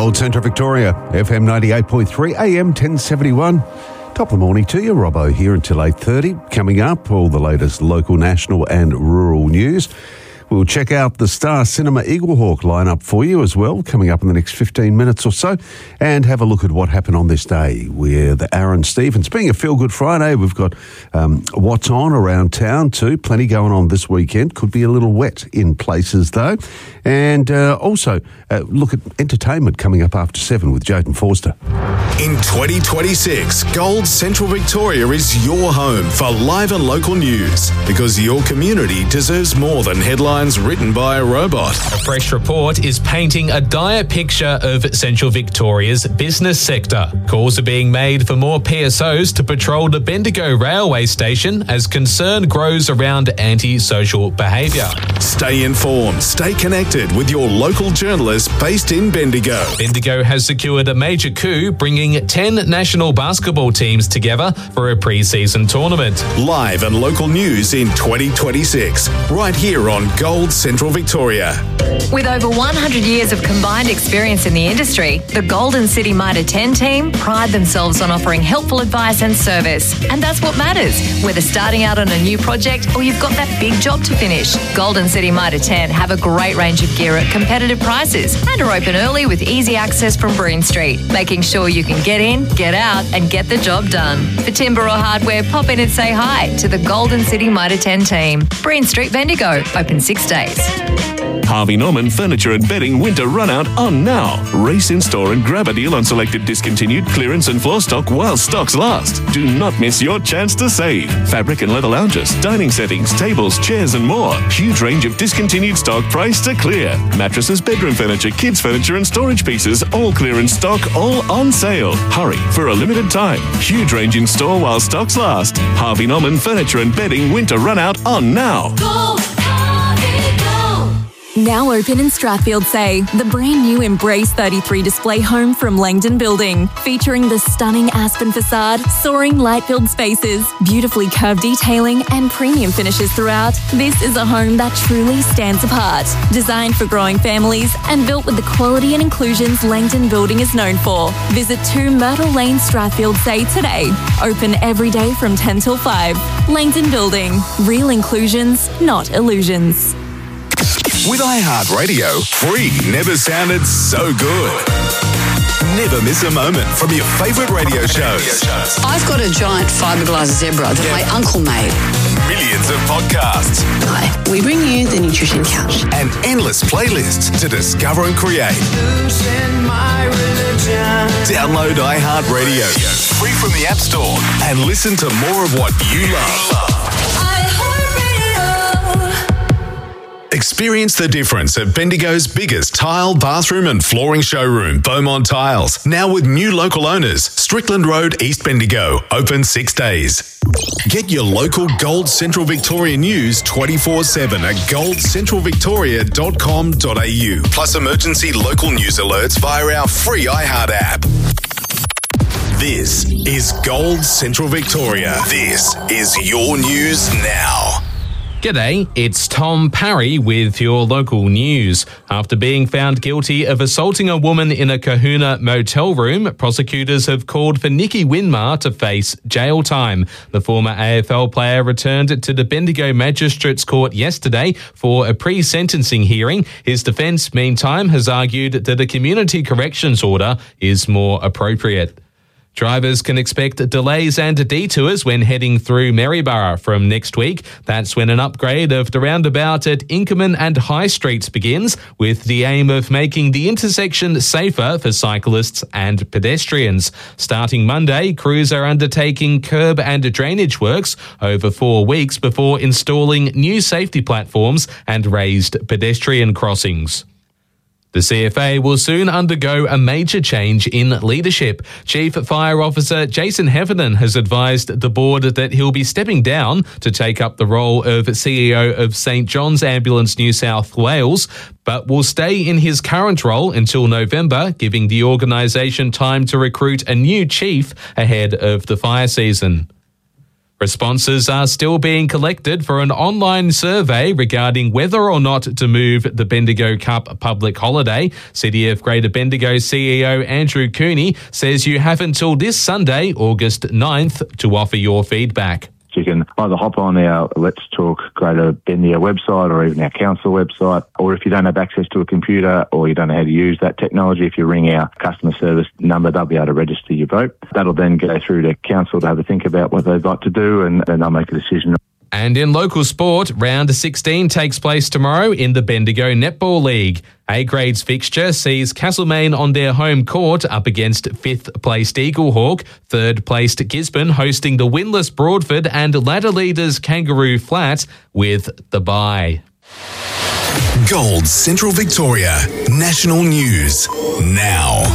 Gold Central Victoria, FM 98.3, AM 1071. Top of the morning to you, Robbo here until 8:30. Coming up, all the latest local, national and rural news. We'll check out the Star Cinema Eaglehawk lineup for you as well, coming up in the next 15 minutes or so, and have a look at what happened on this day with Aaron Stevens. Being a Feel Good Friday, we've got what's on around town too. Plenty going on this weekend. Could be a little wet in places though. And also look at entertainment coming up after 7 with Jaden Forster. In 2026, Gold Central Victoria is your home for live and local news, because your community deserves more than headlines written by a robot. A fresh report is painting a dire picture of Central Victoria's business sector. Calls are being made for more PSOs to patrol the Bendigo railway station as concern grows around antisocial behaviour. Stay informed, stay connected with your local journalists based in Bendigo. Bendigo has secured a major coup, bringing 10 national basketball teams together for a pre-season tournament. Live and local news in 2026, right here on Gold Central Victoria. With over 100 years of combined experience in the industry, the Golden City Mitre 10 team pride themselves on offering helpful advice and service. And that's what matters, whether starting out on a new project or you've got that big job to finish. Golden City Mitre 10 have a great range of gear at competitive prices and are open early with easy access from Breen Street, making sure you can get in, get out and get the job done. For timber or hardware, pop in and say hi to the Golden City Mitre 10 team. Breen Street, Bendigo, open 6 days. Harvey Norman Furniture and Bedding Winter Runout on now. Race in store and grab a deal on selected discontinued clearance and floor stock while stocks last. Do not miss your chance to save. Fabric and leather lounges, dining settings, tables, chairs and more. Huge range of discontinued stock priced to clear. Mattresses, bedroom furniture, kids furniture and storage pieces, all clearance stock, all on sale. Hurry for a limited time. Huge range in store while stocks last. Harvey Norman Furniture and Bedding Winter Runout on now. Go! Now open in Strathfield Say, the brand new Embrace 33 display home from Langdon Building, featuring the stunning aspen facade, soaring light-filled spaces, beautifully curved detailing and premium finishes throughout. This is a home that truly stands apart. Designed for growing families and built with the quality and inclusions Langdon Building is known for. Visit 2 Myrtle Lane, Strathfield Say today. Open every day from 10 till 5. Langdon Building. Real inclusions, not illusions. With iHeartRadio, free never sounded so good. Never miss a moment from your favourite radio shows. I've got a giant fiberglass zebra that my uncle made. Millions of podcasts. Hi, we bring you the Nutrition Couch. And endless playlists to discover and create. Download iHeartRadio, free from the App Store, and listen to more of what you love. Experience the difference at Bendigo's biggest tile, bathroom and flooring showroom, Beaumont Tiles. Now with new local owners, Strickland Road, East Bendigo, open 6 days. Get your local Gold Central Victoria news 24/7 at goldcentralvictoria.com.au. Plus emergency local news alerts via our free iHeart app. This is Gold Central Victoria. This is your news now. G'day, it's Tom Parry with your local news. After being found guilty of assaulting a woman in a Kahuna motel room, prosecutors have called for Nicky Winmar to face jail time. The former AFL player returned to the Bendigo Magistrates Court yesterday for a pre-sentencing hearing. His defence, meantime, has argued that a community corrections order is more appropriate. Drivers can expect delays and detours when heading through Maryborough from next week. That's when an upgrade of the roundabout at Inkerman and High Streets begins, with the aim of making the intersection safer for cyclists and pedestrians. Starting Monday, crews are undertaking curb and drainage works over 4 weeks before installing new safety platforms and raised pedestrian crossings. The CFA will soon undergo a major change in leadership. Chief Fire Officer Jason Heffernan has advised the board that he'll be stepping down to take up the role of CEO of St John's Ambulance New South Wales, but will stay in his current role until November, giving the organisation time to recruit a new chief ahead of the fire season. Responses are still being collected for an online survey regarding whether or not to move the Bendigo Cup public holiday. City of Greater Bendigo CEO Andrew Cooney says you have until this Sunday, August 9th, to offer your feedback. You can either hop on our Let's Talk Greater Bendigo website or even our council website, or if you don't have access to a computer or you don't know how to use that technology, if you ring our customer service number, they'll be able to register your vote. That'll then go through to council to have a think about what they'd like to do, and then they'll make a decision. And in local sport, round 16 takes place tomorrow in the Bendigo Netball League. A-Grade's fixture sees Castlemaine on their home court up against 5th-placed Eaglehawk, 3rd-placed Gisborne hosting the winless Broadford, and ladder leaders Kangaroo Flat with the bye. Gold Central Victoria National News now.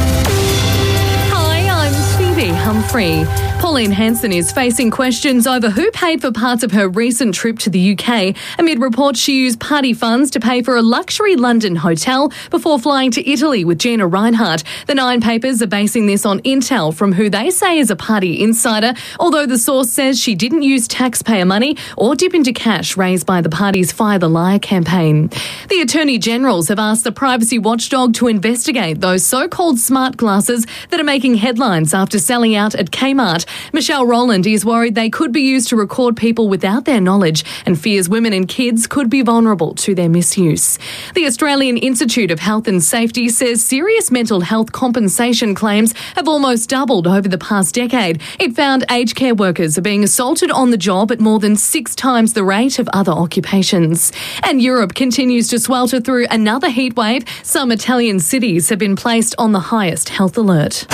Hi, I'm Phoebe Humphrey. Pauline Hanson is facing questions over who paid for parts of her recent trip to the UK amid reports she used party funds to pay for a luxury London hotel before flying to Italy with Gina Rinehart. The Nine papers are basing this on intel from who they say is a party insider, although the source says she didn't use taxpayer money or dip into cash raised by the party's Fire the Liar campaign. The Attorney Generals have asked the privacy watchdog to investigate those so-called smart glasses that are making headlines after selling out at Kmart. Michelle Rowland is worried they could be used to record people without their knowledge and fears women and kids could be vulnerable to their misuse. The Australian Institute of Health and Safety says serious mental health compensation claims have almost doubled over the past decade. It found aged care workers are being assaulted on the job at more than 6 times the rate of other occupations. And Europe continues to swelter through another heatwave. Some Italian cities have been placed on the highest health alert.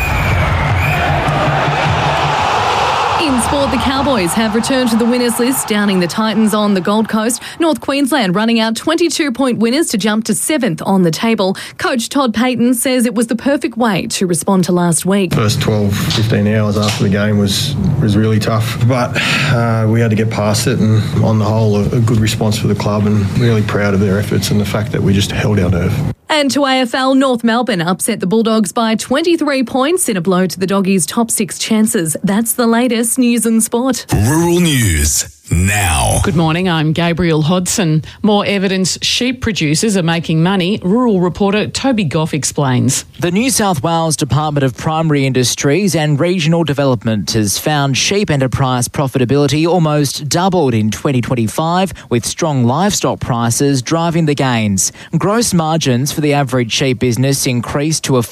In sport, the Cowboys have returned to the winners list, downing the Titans on the Gold Coast. North Queensland running out 22-point winners to jump to 7th on the table. Coach Todd Payton says it was the perfect way to respond to last week. First 12, 15 hours after the game was really tough, but we had to get past it, and on the whole, a good response for the club, and really proud of their efforts and the fact that we just held our nerve. And to AFL, North Melbourne upset the Bulldogs by 23 points in a blow to the Doggies' top 6 chances. That's the latest news and sport. Rural News now. Good morning, I'm Gabriel Hodson. More evidence sheep producers are making money. Rural reporter Toby Goff explains. The New South Wales Department of Primary Industries and Regional Development has found sheep enterprise profitability almost doubled in 2025, with strong livestock prices driving the gains. Gross margins for the average sheep business increased to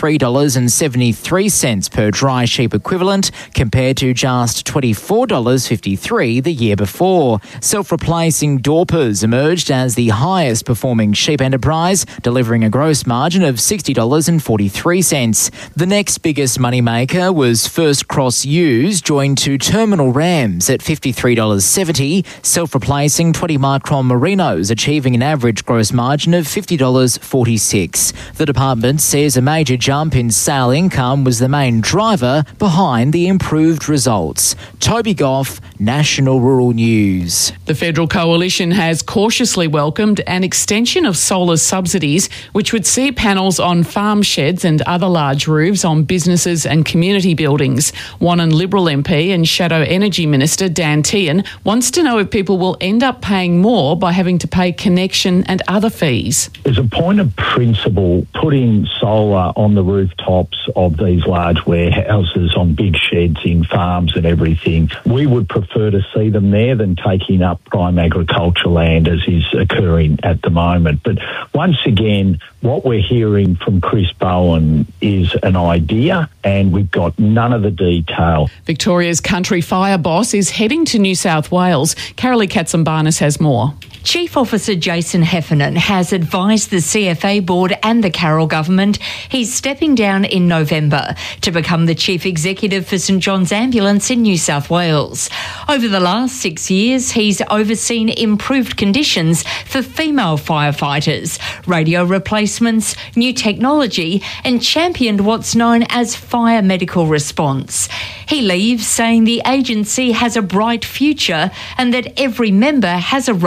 $43.73 per dry sheep equivalent, compared to just $24.53 the year before. Self-replacing Dorpers emerged as the highest performing sheep enterprise, delivering a gross margin of $60.43. The next biggest moneymaker was First Cross Ewes, joined to Terminal Rams at $53.70, self-replacing 20-micron Merinos, achieving an average gross margin of $50.46. The department says a major jump in sale income was the main driver behind the improved results. Toby Goff, National Rural News. The Federal Coalition has cautiously welcomed an extension of solar subsidies, which would see panels on farm sheds and other large roofs on businesses and community buildings. Wannon Liberal MP and Shadow Energy Minister Dan Tehan wants to know if people will end up paying more by having to pay connection and other fees. As a point of principle, putting solar on the rooftops of these large warehouses, on big sheds in farms and everything, we would prefer to see them there than taking up prime agriculture land as is occurring at the moment. But once again, what we're hearing from Chris Bowen is an idea, and we've got none of the detail. Victoria's country fire boss is heading to New South Wales. Carolee Katsambarnis has more. Chief Officer Jason Heffernan has advised the CFA board and the Carroll government he's stepping down in November to become the Chief Executive for St John's Ambulance in New South Wales. Over the last 6 years, he's overseen improved conditions for female firefighters, radio replacements, new technology, and championed what's known as fire medical response. He leaves saying the agency has a bright future and that every member has a role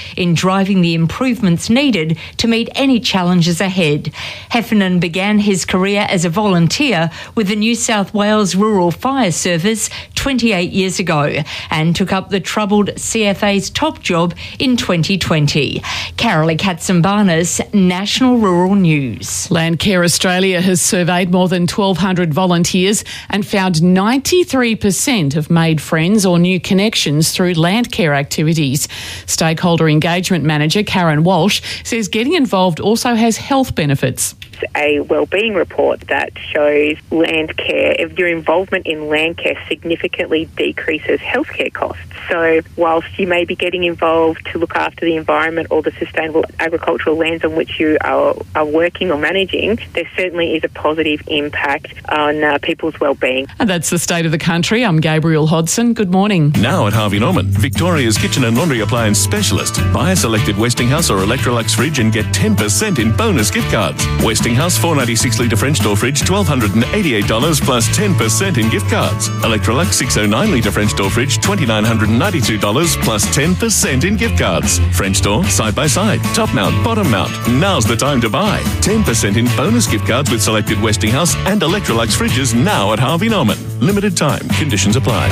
in driving the improvements needed to meet any challenges ahead. Heffernan began his career as a volunteer with the New South Wales Rural Fire Service 28 years ago and took up the troubled CFA's top job in 2020. Carolee Katsambanis, National Rural News. Landcare Australia has surveyed more than 1,200 volunteers and found 93% have made friends or new connections through Landcare activities. Stakeholder Engagement Manager Karen Walsh says getting involved also has health benefits. A wellbeing report that shows Landcare, your involvement in Landcare significantly decreases healthcare costs. So whilst you may be getting involved to look after the environment or the sustainable agricultural lands on which you are working or managing, there certainly is a positive impact on people's wellbeing. And that's the state of the country. I'm Gabriel Hodson. Good morning. Now at Harvey Norman, Victoria's kitchen and laundry appliance specialist. Buy a selected Westinghouse or Electrolux fridge and get 10% in bonus gift cards. Westinghouse 496 litre French door fridge, $1,288 plus 10% in gift cards. Electrolux 609 litre French door fridge, $2,992 plus 10% in gift cards. French door, side by side, top mount, bottom mount. Now's the time to buy. 10% in bonus gift cards with selected Westinghouse and Electrolux fridges now at Harvey Norman. Limited time. Conditions apply.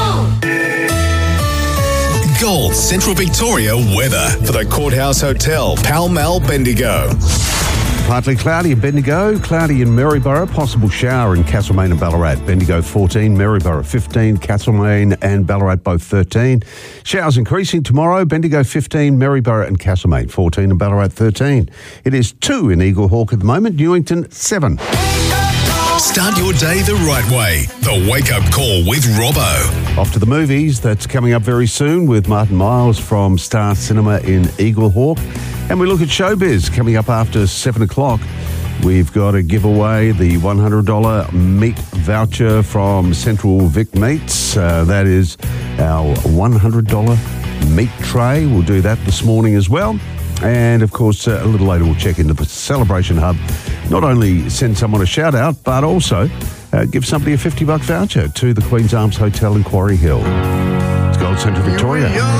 Gold Central Victoria weather for the Courthouse Hotel, Pall Mall, Bendigo. Partly cloudy in Bendigo, cloudy in Maryborough, possible shower in Castlemaine and Ballarat. Bendigo 14, Maryborough 15, Castlemaine and Ballarat both 13. Showers increasing tomorrow, Bendigo 15, Maryborough and Castlemaine 14 and Ballarat 13. It is 2 in Eagle Hawk at the moment, Newington 7. Start your day the right way. The Wake Up Call with Robbo. Off to the movies, that's coming up very soon with Martin Miles from Star Cinema in Eagle Hawk. And we look at showbiz coming up after 7 o'clock. We've got to give away the $100 meat voucher from Central Vic Meats. That is our $100 meat tray. We'll do that this morning as well. And, of course, a little later we'll check into the Celebration Hub. Not only send someone a shout-out, but also give somebody a $50 voucher to the Queen's Arms Hotel in Quarry Hill. It's Gold Central Victoria.